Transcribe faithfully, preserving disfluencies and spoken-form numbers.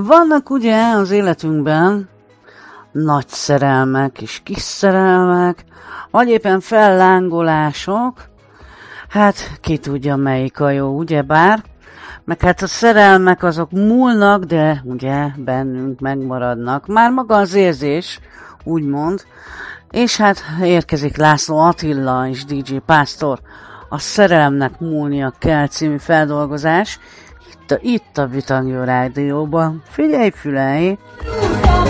Vannak ugye az életünkben nagy szerelmek és kis szerelmek, vagy éppen fellángolások, hát ki tudja melyik a jó, ugyebár, meg hát a szerelmek azok múlnak, de ugye bennünk megmaradnak. Már maga az érzés, úgymond, és hát érkezik László Attila és dé dzsé Pásztor, a Szerelemnek múlnia kell című feldolgozás, itt a, itt a Vitangyó Rádióban. Figyelj, fülej!